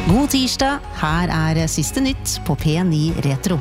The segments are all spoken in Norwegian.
God tirsdag, her siste nytt på P9 Retro.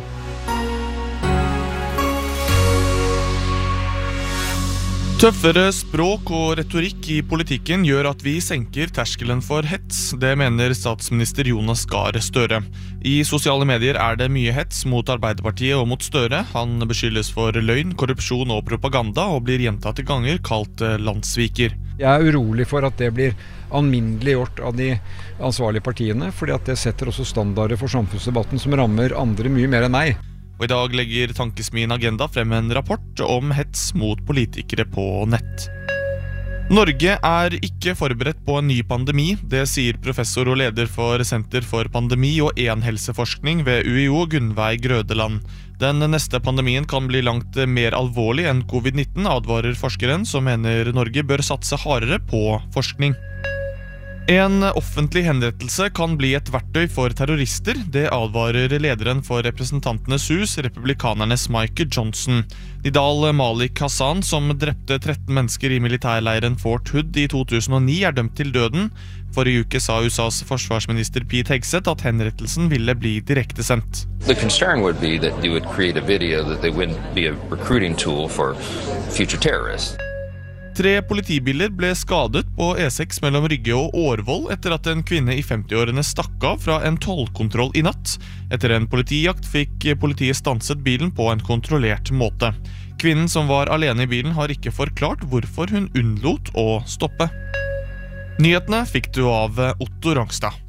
Tøffere språk og retorikk I politikken gjør at vi senker terskelen for hets. Det mener statsminister Jonas Gahr Støre. I sosiale medier det mye hets mot Arbeiderpartiet og mot Støre. Han beskyldes for løgn, korrupsjon og propaganda og blir gjentatte ganger kalt landssviker. Jeg urolig for at det blir alminneliggjort av de ansvarlige partiene, fordi at det setter også standarder for samfunnsdebatten som rammer andre mye mer enn meg. Og I dag legger Tankesmien Agenda frem en rapport om hets mot politikere på nett. Norge ikke forberedt på en ny pandemi, det sier professor og leder for Senter for pandemi- og enhelseforskning ved UiO, Gunnveig Grødeland. Den neste pandemien kan bli langt mer alvorlig enn covid-19, advarer forskeren, som mener Norge bør satse hardere på forskning. En offentlig henrettelse kan bli et verktøy for terrorister, det advarer lederen for Representantenes hus, republikanernes Mike Johnson. Nidal Malik Hassan, som drepte 13 mennesker I militærleiren Fort Hood I 2009, dømt til døden. Forrige uke sa USAs forsvarsminister Pete Hegseth at henrettelsen ville bli direkte sendt. The concern would be that you would create a video that they wouldn't be a recruiting tool for future terrorists. 3 politibiler ble skadet på E6 mellom Rygge og Årvoll etter at en kvinne I 50-årene stakk av fra en tollkontroll I natt. Etter en politijakt fikk politiet stanset bilen på en kontrollert måte. Kvinnen som var alene I bilen har ikke forklart hvorfor hun unnlot å stoppe. Nyhetene fikk du av Otto Rangstad.